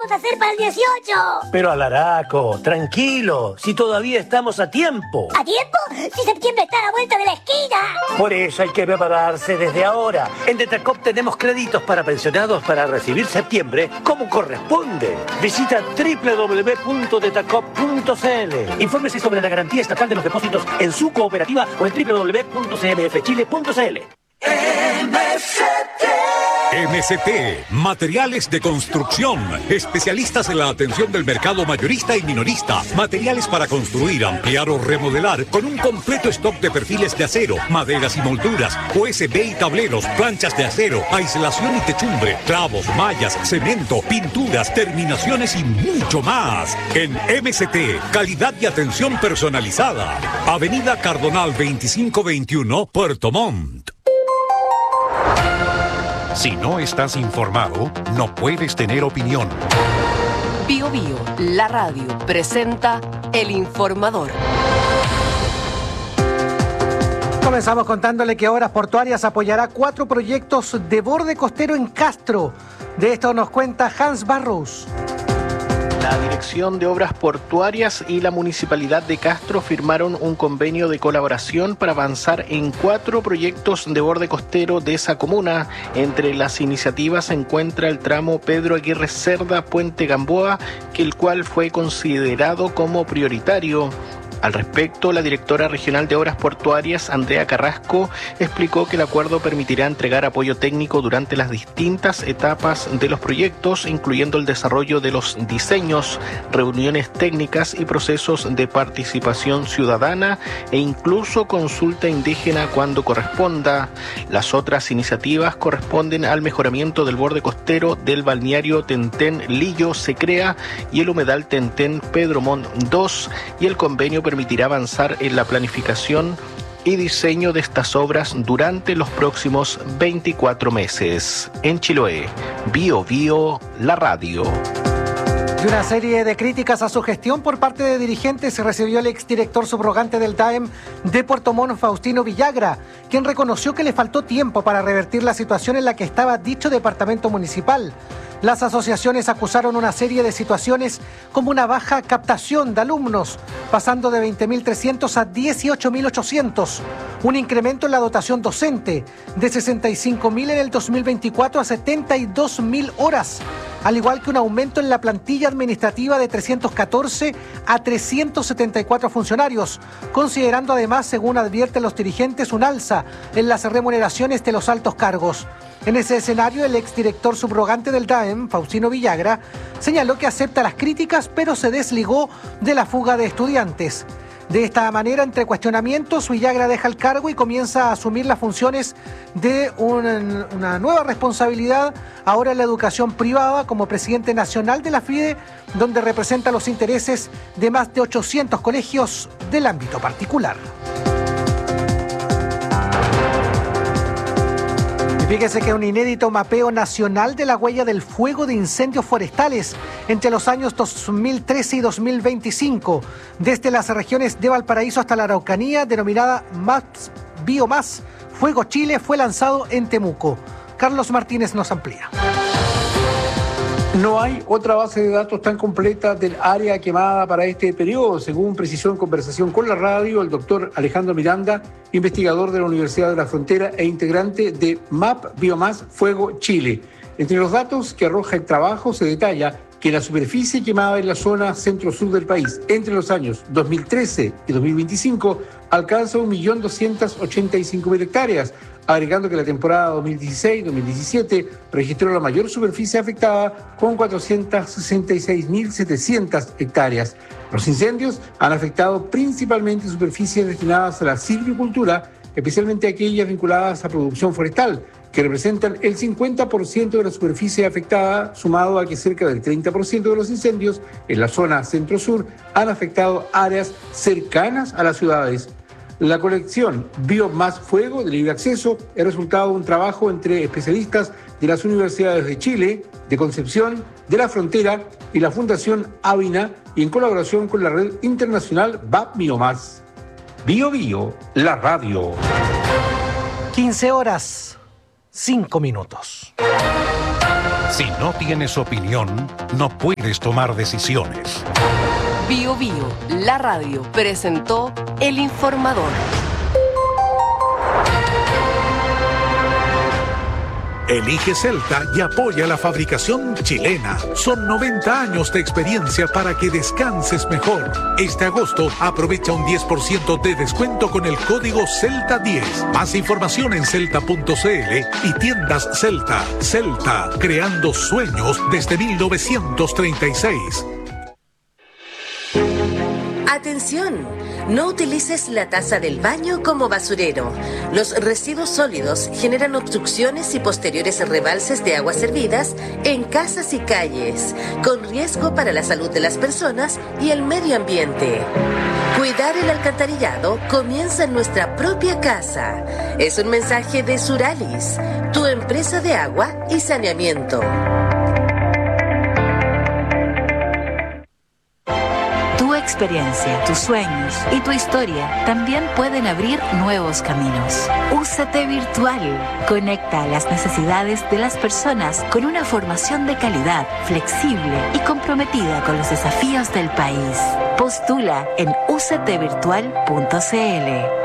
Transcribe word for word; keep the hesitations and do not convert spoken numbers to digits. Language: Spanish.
vamos a hacer para el dieciocho? Pero Alaraco, tranquilo, si todavía estamos a tiempo. ¿A tiempo? Si septiembre está a la vuelta de la esquina. Por eso hay que prepararse desde ahora. En Detacop tenemos créditos para pensionados para recibir septiembre como corresponde. Visita doble u doble u doble u punto detacop punto c l. Infórmese sobre la garantía estatal de los depósitos en su cooperativa o en doble u doble u doble u punto c m f chile punto c l. M S T. M S T, materiales de construcción, especialistas en la atención del mercado mayorista y minorista, materiales para construir, ampliar o remodelar, con un completo stock de perfiles de acero, maderas y molduras, U S B y tableros, planchas de acero, aislación y techumbre, clavos, mallas, cemento, pinturas, terminaciones y mucho más. En M S T, calidad y atención personalizada. Avenida Cardonal veinticinco veintiuno, Puerto Montt. Si no estás informado, no puedes tener opinión. Bio Bio, la radio, presenta El Informador. Comenzamos contándole que Obras Portuarias apoyará cuatro proyectos de borde costero en Castro. De esto nos cuenta Hans Barrows. La Dirección de Obras Portuarias y la Municipalidad de Castro firmaron un convenio de colaboración para avanzar en cuatro proyectos de borde costero de esa comuna. Entre las iniciativas se encuentra el tramo Pedro Aguirre Cerda, Puente Gamboa, que el cual fue considerado como prioritario. Al respecto, la directora regional de Obras Portuarias, Andrea Carrasco, explicó que el acuerdo permitirá entregar apoyo técnico durante las distintas etapas de los proyectos, incluyendo el desarrollo de los diseños, reuniones técnicas y procesos de participación ciudadana e incluso consulta indígena cuando corresponda. Las otras iniciativas corresponden al mejoramiento del borde costero del balneario Tentén Lillo Secrea y el humedal Tentén Pedro Montt dos, y el convenio permitirá avanzar en la planificación y diseño de estas obras durante los próximos veinticuatro meses. En Chiloé, Bio Bio, la radio. Y una serie de críticas a su gestión por parte de dirigentes recibió el exdirector subrogante del D A E M de Puerto Montt, Faustino Villagra, quien reconoció que le faltó tiempo para revertir la situación en la que estaba dicho departamento municipal. Las asociaciones acusaron una serie de situaciones como una baja captación de alumnos, pasando de veinte mil trescientos a dieciocho mil ochocientos, un incremento en la dotación docente de sesenta y cinco mil en el dos mil veinticuatro a setenta y dos mil horas, al igual que un aumento en la plantilla administrativa de trescientos catorce a trescientos setenta y cuatro funcionarios, considerando además, según advierten los dirigentes, un alza en las remuneraciones de los altos cargos. En ese escenario, el exdirector subrogante del D A E M, Faustino Villagra, señaló que acepta las críticas, pero se desligó de la fuga de estudiantes. De esta manera, entre cuestionamientos, Villagra deja el cargo y comienza a asumir las funciones de una, una nueva responsabilidad, ahora en la educación privada, como presidente nacional de la FIDE, donde representa los intereses de más de ochocientos colegios del ámbito particular. Fíjese que un inédito mapeo nacional de la huella del fuego de incendios forestales entre los años dos mil trece y dos mil veinticinco, desde las regiones de Valparaíso hasta la Araucanía, denominada Más Biomás Fuego Chile, fue lanzado en Temuco. Carlos Martínez nos amplía. No hay otra base de datos tan completa del área quemada para este periodo, según precisó en conversación con la radio el doctor Alejandro Miranda, investigador de la Universidad de la Frontera e integrante de M A P Biomás Fuego Chile. Entre los datos que arroja el trabajo se detalla que la superficie quemada en la zona centro-sur del país entre los años dos mil trece y dos mil veinticinco alcanza un millón doscientas ochenta y cinco mil hectáreas, agregando que la temporada dos mil dieciséis dos mil diecisiete registró la mayor superficie afectada con cuatrocientas sesenta y seis mil setecientas hectáreas. Los incendios han afectado principalmente superficies destinadas a la silvicultura, especialmente aquellas vinculadas a producción forestal, que representan el cincuenta por ciento de la superficie afectada, sumado a que cerca del treinta por ciento de los incendios en la zona centro-sur han afectado áreas cercanas a las ciudades. La colección Biomás Fuego de libre acceso es resultado de un trabajo entre especialistas de las universidades de Chile, de Concepción, de la Frontera y la Fundación Avina, y en colaboración con la red internacional B A P Biomás. Bio Bio, la radio. quince horas, cinco minutos. Si no tienes opinión, no puedes tomar decisiones. Bio Bio, la radio, presentó El Informador. Elige Celta y apoya la fabricación chilena. Son noventa años de experiencia para que descanses mejor. Este agosto aprovecha un diez por ciento de descuento con el código Celta diez. Más información en celta punto cl y tiendas Celta. Celta, creando sueños desde mil novecientos treinta y seis. Atención, no utilices la taza del baño como basurero. Los residuos sólidos generan obstrucciones y posteriores rebalses de aguas servidas en casas y calles, con riesgo para la salud de las personas y el medio ambiente. Cuidar el alcantarillado comienza en nuestra propia casa. Es un mensaje de Suralis, tu empresa de agua y saneamiento. Tu experiencia, tus sueños y tu historia también pueden abrir nuevos caminos. U C T Virtual conecta a las necesidades de las personas con una formación de calidad, flexible y comprometida con los desafíos del país. Postula en u c t virtual punto c l.